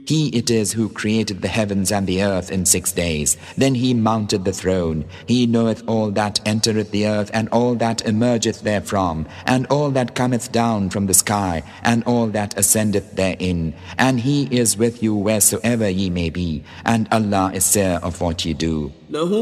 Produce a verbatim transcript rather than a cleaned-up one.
He it is who created the heavens and the earth in six days. Then he mounted the throne. He knoweth all that entereth the earth, and all that emergeth therefrom, and all that cometh down from the sky, and all that ascendeth therein. And he is with you wheresoever ye may be, and Allah is sure of what ye do.